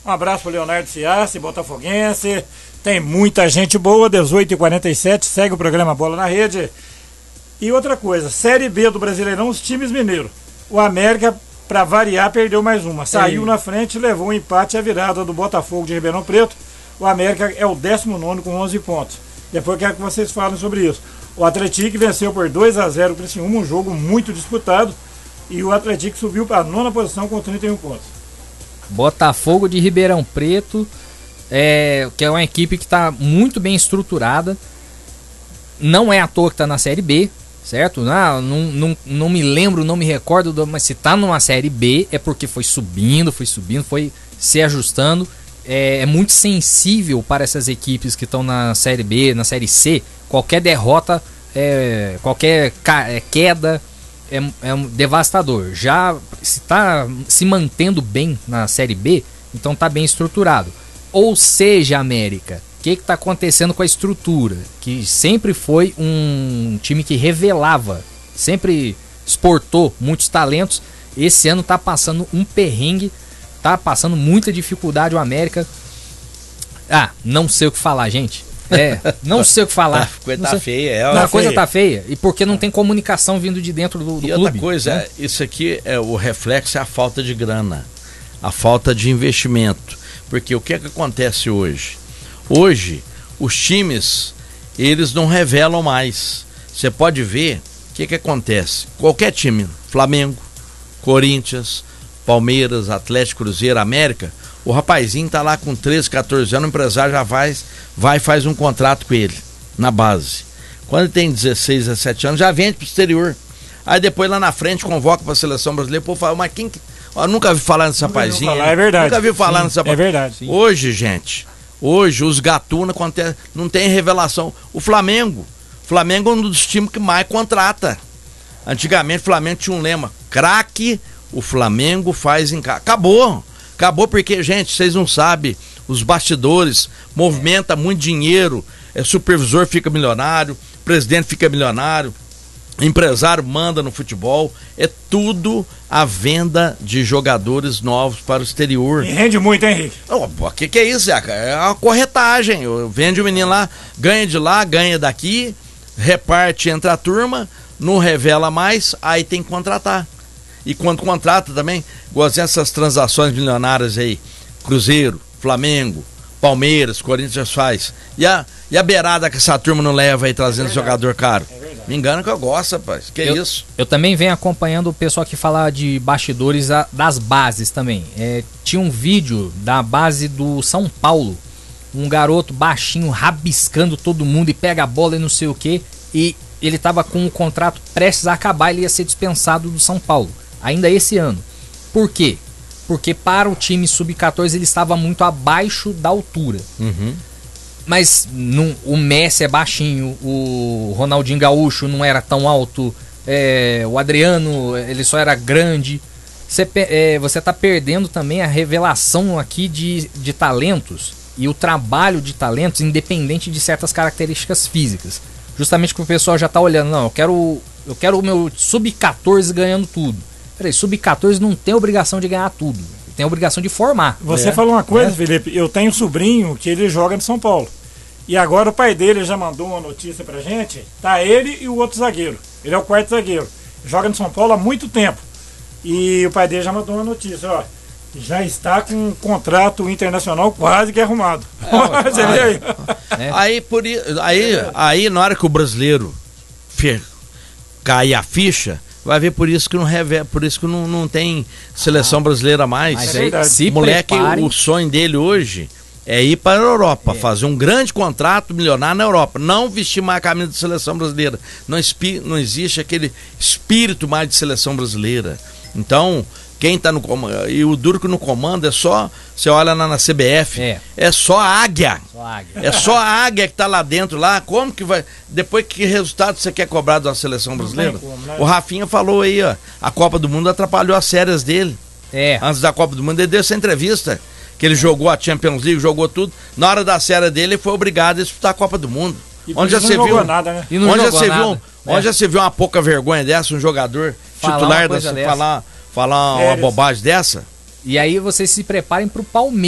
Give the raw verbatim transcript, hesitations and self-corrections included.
Um abraço pro Leonardo Ciassi, botafoguense. Tem muita gente boa, dezoito e quarenta e sete, segue o programa Bola na Rede. E outra coisa, Série B do Brasileirão, os times mineiros. O América, para variar, perdeu mais uma. Saiu na frente, levou um empate e a virada do Botafogo de Ribeirão Preto. O América é o décimo nono com onze pontos. Depois quero que vocês falem sobre isso. O Atlético venceu por dois a zero o Criciúma, um jogo muito disputado. E o Atlético subiu para a nona posição com trinta e um pontos. Botafogo de Ribeirão Preto, é, que é uma equipe que está muito bem estruturada. Não é à toa que está na Série B, certo? Não, não, não, não me lembro, não me recordo, do, mas se está numa Série B é porque foi subindo, foi subindo, foi se ajustando. É, é muito sensível para essas equipes que estão na Série B, na Série C. Qualquer derrota, é, qualquer queda é, é um devastador. Já se está se mantendo bem na Série B, então está bem estruturado. Ou seja, América, o que está acontecendo com a estrutura? Que sempre foi um time que revelava, sempre exportou muitos talentos. Esse ano está passando um perrengue, está passando muita dificuldade o América. Ah, não sei o que falar, gente. É, não sei o que falar. A coisa tá feia, é. A coisa tá feia. E porque não tem comunicação vindo de dentro do, do e clube. Outra coisa, né? Isso aqui é o reflexo, é a falta de grana, a falta de investimento. Porque o que é que acontece hoje? Hoje, os times, eles não revelam mais. Você pode ver o que é que acontece. Qualquer time, Flamengo, Corinthians, Palmeiras, Atlético, Cruzeiro, América, o rapazinho tá lá com treze, quatorze anos, o empresário já vai, vai e faz um contrato com ele, na base. Quando ele tem dezesseis, dezessete anos, já vende pro exterior. Aí depois lá na frente convoca pra seleção brasileira, o povo fala, mas quem que... Eu nunca vi falar nesse rapazinho. Falar, é verdade. Nunca vi falar sim, nesse rapazinho. É verdade. Sim. Hoje, gente, hoje os gatunos não tem revelação. O Flamengo, o Flamengo é um dos times que mais contrata. Antigamente o Flamengo tinha um lema, craque, o Flamengo faz em casa. Acabou. Acabou porque, gente, vocês não sabem, os bastidores movimenta muito dinheiro, é, supervisor fica milionário, presidente fica milionário, empresário manda no futebol, é tudo a venda de jogadores novos para o exterior. E rende muito, hein, Henrique? O que, que é isso, Zeca? É uma corretagem. Vende o menino lá, ganha de lá, ganha daqui, reparte entre a turma, não revela mais, aí tem que contratar. E quando contrata também, gostei dessas transações milionárias aí, Cruzeiro, Flamengo, Palmeiras, Corinthians faz. E a, e a beirada que essa turma não leva aí trazendo é jogador caro? É Me engana que eu gosto, rapaz. Que eu, isso? Eu também venho acompanhando o pessoal que fala de bastidores a, das bases também. É, tinha um vídeo da base do São Paulo, um garoto baixinho rabiscando todo mundo e pega a bola e não sei o que, e ele tava com o contrato prestes a acabar, ele ia ser dispensado do São Paulo, ainda esse ano. Por quê? Porque para o time sub quatorze ele estava muito abaixo da altura. Uhum. Mas não, o Messi é baixinho, o Ronaldinho Gaúcho não era tão alto, é, o Adriano ele só era grande. Você é, você tá perdendo também a revelação aqui de, de talentos e o trabalho de talentos independente de certas características físicas. Justamente que o pessoal já tá olhando, não, eu quero, eu quero o meu sub quatorze ganhando tudo. Peraí, sub quatorze não tem obrigação de ganhar tudo, tem obrigação de formar. Você é. falou uma coisa, é. Felipe, eu tenho um sobrinho que ele joga no São Paulo. E agora o pai dele já mandou uma notícia pra gente, tá ele e o outro zagueiro. Ele é o quarto zagueiro. Joga no São Paulo há muito tempo. E o pai dele já mandou uma notícia, ó. Já está com um contrato internacional quase que arrumado. É, Você vê aí? É. Aí, por, aí, aí, na hora que o brasileiro cair a ficha, vai ver por isso que não revela, por isso que não, não tem seleção brasileira mais. Mas aí, se moleque, preparem. O sonho dele hoje é ir para a Europa, é. fazer um grande contrato milionário na Europa, não vestir mais a camisa de seleção brasileira. Não, não existe aquele espírito mais de seleção brasileira. Então, quem tá no comando, e o duro que no comando é só, você olha lá na C B F, é, é só a águia. Só a águia. É só a águia que tá lá dentro, lá, como que vai, depois que resultado você quer cobrar da seleção brasileira? Como, né? O Rafinha falou aí, ó, a Copa do Mundo atrapalhou as séries dele. É. Antes da Copa do Mundo, ele deu essa entrevista, que ele jogou a Champions League, jogou tudo, na hora da série dele, ele foi obrigado a disputar a Copa do Mundo. E onde já você viu nada, né? Onde já você viu, onde já você viu uma pouca vergonha dessa, um jogador falar titular dessa, falar falar é, uma bobagem dessa? E aí vocês se preparem pro Palmeiras.